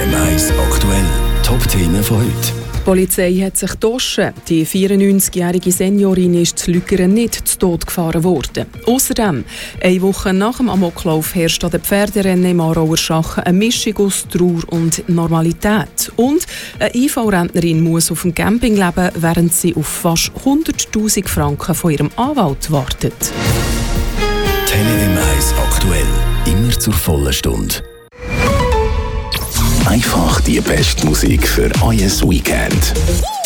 TeleM1 aktuell. Top-Themen von heute. Die Polizei hat sich gedoschen. Die 94-jährige Seniorin ist zu Lügeren nicht zu Tod gefahren worden. Außerdem, eine Woche nach dem Amoklauf herrscht an den Pferderennen im Aarauer Schachen eine Mischung aus Trauer und Normalität. Und eine IV-Rentnerin muss auf dem Camping leben, während sie auf fast 100'000 Franken von ihrem Anwalt wartet. TeleM1 aktuell. Immer zur vollen Stunde. Einfach die beste Musik für euer Weekend.